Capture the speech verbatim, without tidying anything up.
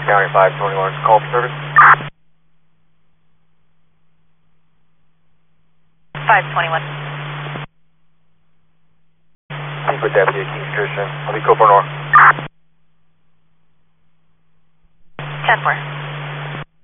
County five twenty-one, call for service. five twenty-one. Speak with Deputy at Kings Christian. I'll be Copar North. ten four.